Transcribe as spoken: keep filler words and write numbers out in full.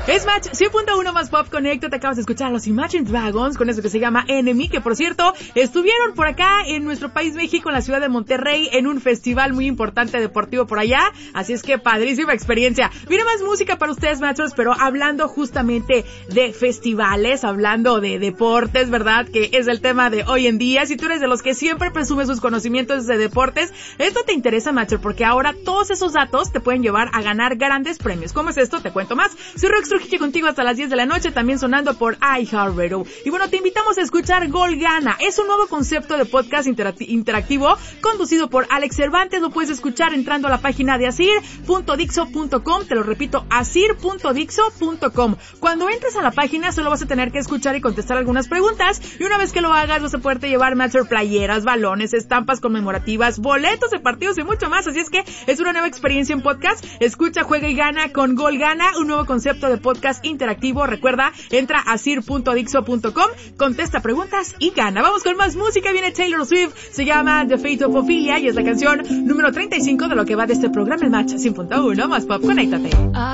Es Match cien punto uno más Pop Connecta. Te acabas de escuchar a los Imagine Dragons con eso que se llama Enemy, que por cierto estuvieron por acá en nuestro país México, en la ciudad de Monterrey, en un festival muy importante deportivo por allá. Así es que padrísima experiencia. Viene más música para ustedes, Matchers, pero hablando justamente de festivales, hablando de deportes, ¿verdad? Que es el tema de hoy en día. Si tú eres de los que siempre presume sus conocimientos de deportes, esto te interesa, Matcher, porque ahora todos esos datos te pueden llevar a ganar grandes premios. ¿Cómo es esto? Te cuento más. Soy Rox Trujillo contigo hasta las diez de la noche, también sonando por iHeartRadio. Y bueno, te invitamos a escuchar Gol Gana. Es un nuevo concepto de podcast interacti- interactivo conducido por Alex Cervantes. Lo puedes escuchar entrando a la página de asir punto dixo punto com. Te lo repito, asir punto dixo punto com. Cuando entres a la página solo vas a tener que escuchar y contestar algunas preguntas, y una vez que lo hagas vas a poderte llevar Matcher playeras, balones, estampas conmemorativas, boletos de partidos y mucho más. Así es que es una nueva experiencia en podcast. Escucha, juega y gana con Gol Gana, un nuevo concepto de podcast interactivo. Recuerda, entra a asir punto dixo punto com, contesta preguntas y gana. Vamos con más música. Viene Taylor Swift, se llama The Fate of Ophelia y es la canción número treinta y cinco de lo que va de este programa, el Match cien punto uno más Pop. Conéctate.